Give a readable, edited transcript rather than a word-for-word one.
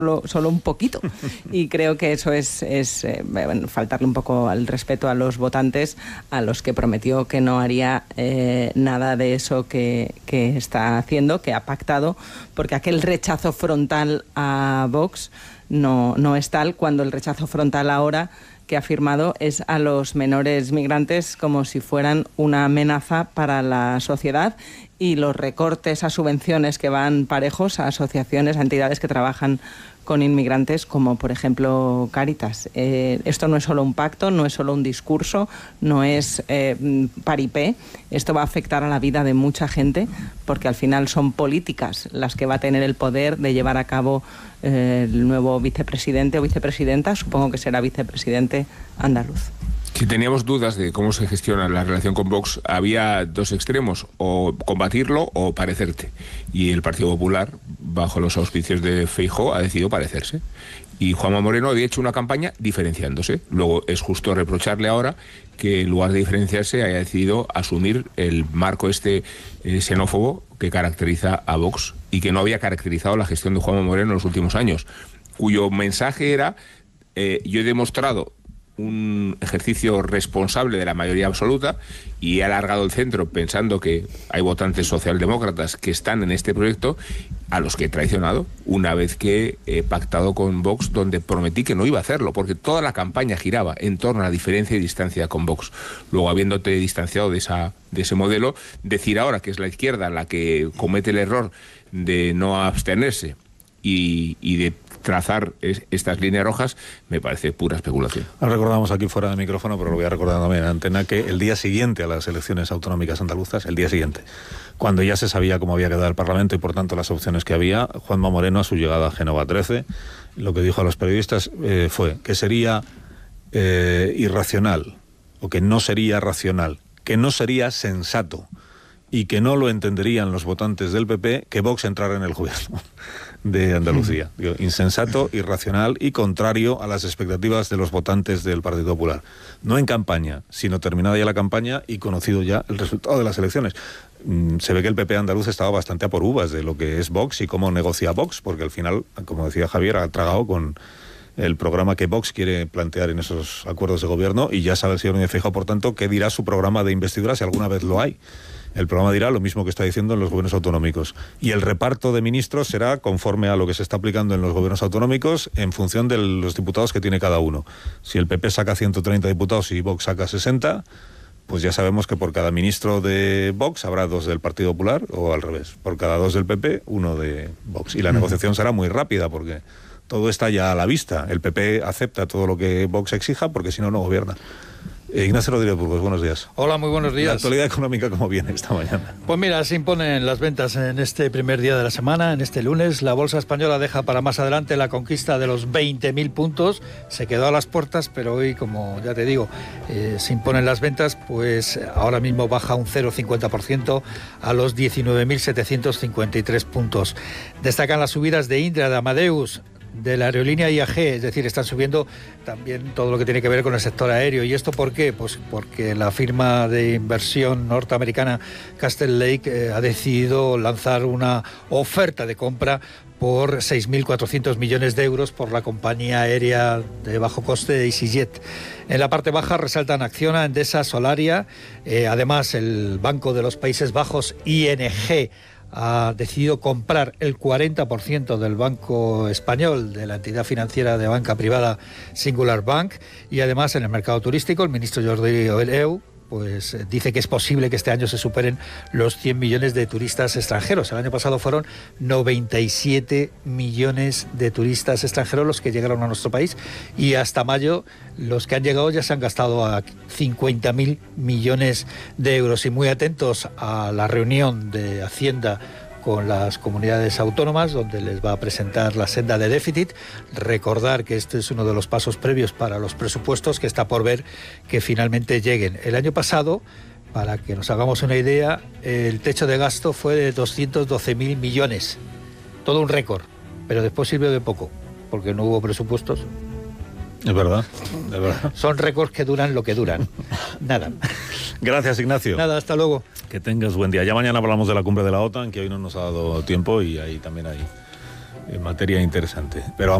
solo un poquito. Y creo que eso es faltarle un poco al respeto a los votantes, a los que prometió que no haría nada de eso que está haciendo, que ha pactado, porque aquel rechazo frontal a Vox no es tal, cuando el rechazo frontal ahora que ha firmado es a los menores migrantes como si fueran una amenaza para la sociedad, y los recortes a subvenciones que van parejos a asociaciones, a entidades que trabajan con inmigrantes, como por ejemplo Cáritas. Esto no es solo un pacto, no es solo un discurso, no es paripé. Esto va a afectar a la vida de mucha gente, porque al final son políticas las que va a tener el poder de llevar a cabo el nuevo vicepresidente o vicepresidenta, supongo que será vicepresidente andaluz. Si teníamos dudas de cómo se gestiona la relación con Vox, había dos extremos: o combatirlo o parecerte. Y el Partido Popular, bajo los auspicios de Feijóo, ha decidido parecerse. Y Juanma Moreno había hecho una campaña diferenciándose. Luego es justo reprocharle ahora que en lugar de diferenciarse haya decidido asumir el marco xenófobo que caracteriza a Vox y que no había caracterizado la gestión de Juanma Moreno en los últimos años, cuyo mensaje era: yo he demostrado un ejercicio responsable de la mayoría absoluta y he alargado el centro pensando que hay votantes socialdemócratas que están en este proyecto, a los que he traicionado una vez que he pactado con Vox, donde prometí que no iba a hacerlo, porque toda la campaña giraba en torno a la diferencia y distancia con Vox. Luego, habiéndote distanciado de ese modelo, decir ahora que es la izquierda la que comete el error de no abstenerse y de trazar estas líneas rojas, me parece pura especulación. Recordamos aquí fuera de micrófono, pero lo voy a recordar también en antena, que el día siguiente a las elecciones autonómicas andaluzas, el día siguiente, cuando ya se sabía cómo había quedado el Parlamento y por tanto las opciones que había, Juanma Moreno, a su llegada a Génova 13, lo que dijo a los periodistas fue que sería irracional, o que no sería racional, que no sería sensato y que no lo entenderían los votantes del PP que Vox entrara en el gobierno de Andalucía. Digo, insensato, irracional y contrario a las expectativas de los votantes del Partido Popular. No en campaña, sino terminada ya la campaña y conocido ya el resultado de las elecciones. Se ve que el PP andaluz estaba bastante a por uvas de lo que es Vox y cómo negocia Vox, porque al final, como decía Javier, ha tragado con el programa que Vox quiere plantear en esos acuerdos de gobierno, y ya sabe el señor Núñez Feijóo, por tanto, qué dirá su programa de investidura, si alguna vez lo hay. El programa dirá lo mismo que está diciendo en los gobiernos autonómicos. Y el reparto de ministros será conforme a lo que se está aplicando en los gobiernos autonómicos, en función de los diputados que tiene cada uno. Si el PP saca 130 diputados y Vox saca 60, pues ya sabemos que por cada ministro de Vox habrá 2 del Partido Popular, o al revés, por cada 2 del PP, 1 de Vox. Y la negociación será muy rápida, porque todo está ya a la vista. El PP acepta todo lo que Vox exija, porque si no, no gobierna. Ignacio Rodríguez Burgos, buenos días. Hola, muy buenos días. La actualidad económica, ¿cómo viene esta mañana? Pues mira, se imponen las ventas en este primer día de la semana, en este lunes. La bolsa española deja para más adelante la conquista de los 20.000 puntos. Se quedó a las puertas, pero hoy, como ya te digo, se imponen las ventas, pues ahora mismo baja un 0,50% a los 19.753 puntos. Destacan las subidas de Indra, de Amadeus, de la aerolínea IAG, es decir, están subiendo también todo lo que tiene que ver con el sector aéreo. ¿Y esto por qué? Pues porque la firma de inversión norteamericana Castle Lake ha decidido lanzar una oferta de compra por 6.400 millones de euros por la compañía aérea de bajo coste EasyJet. En la parte baja resaltan Acciona, Endesa, Solaria. Además, el Banco de los Países Bajos, ING, ha decidido comprar el 40% del Banco Español, de la entidad financiera de banca privada Singular Bank. Y además, en el mercado turístico, el ministro Jordi Hereu pues dice que es posible que este año se superen los 100 millones de turistas extranjeros. El año pasado fueron 97 millones de turistas extranjeros los que llegaron a nuestro país, y hasta mayo los que han llegado ya se han gastado a 50.000 millones de euros. Y muy atentos a la reunión de Hacienda con las comunidades autónomas, donde les va a presentar la senda de déficit. Recordar que este es uno de los pasos previos para los presupuestos, que está por ver que finalmente lleguen. El año pasado, para que nos hagamos una idea, el techo de gasto fue de 212.000 millones. Todo un récord, pero después sirvió de poco, porque no hubo presupuestos. Es verdad, es verdad. Son récords que duran lo que duran. Nada. Gracias, Ignacio. Nada, hasta luego. Que tengas buen día. Ya mañana hablamos de la cumbre de la OTAN, que hoy no nos ha dado tiempo, y ahí también hay materia interesante. Pero